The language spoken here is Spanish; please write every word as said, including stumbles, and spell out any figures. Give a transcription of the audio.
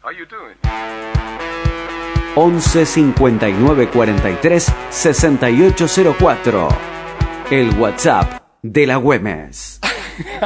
How you doing? once cincuenta y nueve cuarenta y tres sesenta y ocho cero cuatro. El WhatsApp de la Güemes.